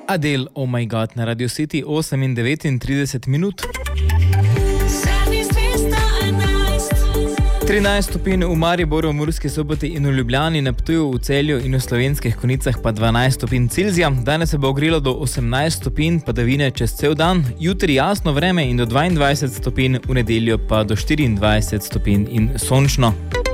Adele, oh my god, na Radio City 8 in 39 minut. 13 stopinj v Mariboru, v Murski Soboti in v Ljubljani, na Ptuju, v Celju in v Slovenskih Konjicah pa 12 stopinj Celzija. Danes se bo ogrelo do 18 stopinj, padavine čez cel dan, jutri jasno vreme in do 22 stopinj, v nedeljo pa do 24 stopinj in sončno.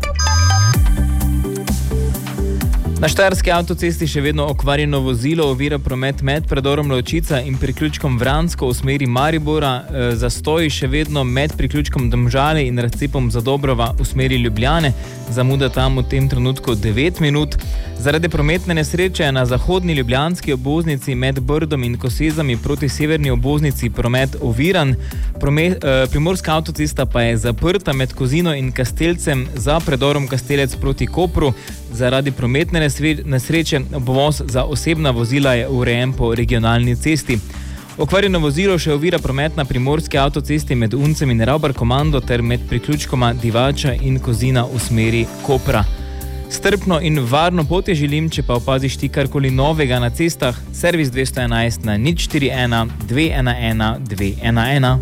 Na štajerski avtocesti še vedno okvarjeno vozilo ovira promet med predorom Lovčica in priključkom Vransko v smeri Maribora. Zastoj še vedno med priključkom Domžale in razcepom Zadobrova v smeri Ljubljane. Zamuda tam v tem trenutku 9 minut. Zaradi prometne nesreče na zahodni ljubljanski obvoznici med Brdom in Kosezami proti severni obvoznici promet oviran. Primorska avtocesta pa je zaprta med Kozino in Kastelcem za predorom Kastelec proti Kopru. Zaradi prometne nesreče obvoz za osebna vozila je urejen po regionalni cesti. Okvarjeno vozilo še ovira promet na primorski avtocesti med Uncem in Ravbar Komando ter med priključkoma Divača in Kozina v smeri Kopra. Strpno in varno pot je želim, če pa opaziš ti karkoli novega na cestah, servis 211 na 041 211 211.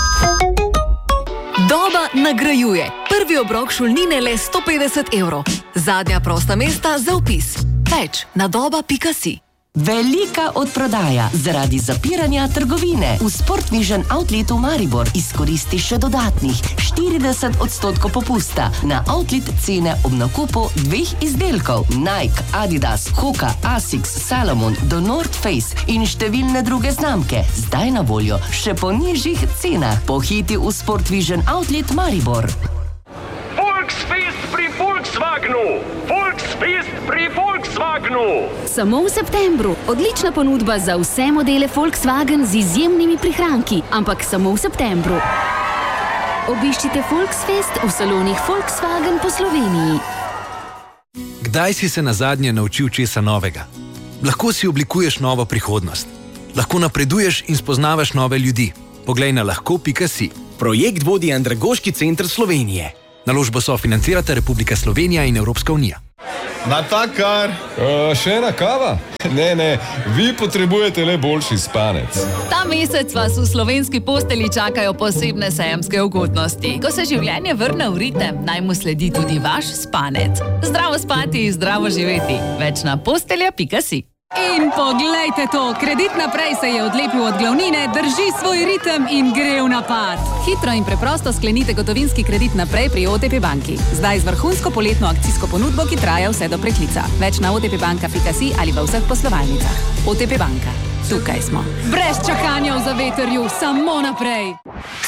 Doba nagrajuje. Prvi obrok šolnine le 150 €. Zadnja prosta mesta za vpis. Več na doba.si. Velika odprodaja zaradi zapiranja trgovine. V Sportvision Outletu Maribor izkoristi še dodatnih 40% popusta na outlet cene ob nakupu 2 izdelkov Nike, Adidas, Hoka, Asics, Salomon, do North Face in številne druge znamke. Zdaj na voljo še po nižjih cenah. Pohiti v Sportvision Outlet Maribor. Volksfest pri Volkswagenu! Volksfest pri Volkswagenu! Samo v septembru. Odlična ponudba za vse modele Volkswagen z izjemnimi prihranki, ampak samo v septembru. Obiščite Volksfest v salonih Volkswagen po Sloveniji. Kdaj si se nazadnje naučil česa novega? Lahko si oblikuješ novo prihodnost. Lahko napreduješ in spoznavaš nove ljudi. Poglej na lahko.si. Projekt vodi Andragoški center Slovenije. Naložbo sofinancirata Republika Slovenija in Evropska unija. Natakar! Še ena kava? Ne, vi potrebujete le boljši spanec. Ta mesec vas v slovenski posteli čakajo posebne sejemske ugodnosti. Ko se življenje vrne v ritem, naj mu sledi tudi vaš spanec. Zdravo spati, zdravo živeti. Več na postelja.si. In poglejte to, Kredit Naprej se je odlepil od glavnine, drži svoj ritem in gre v napad. Hitro in preprosto sklenite gotovinski kredit naprej pri OTP banki. Zdaj z vrhunsko poletno akcijsko ponudbo, ki traja vse do preklica. Več na otpbanka.si ali v vseh poslovalnicah. OTP banka. Tukaj smo. Brez čakanja v zavetrju, samo naprej.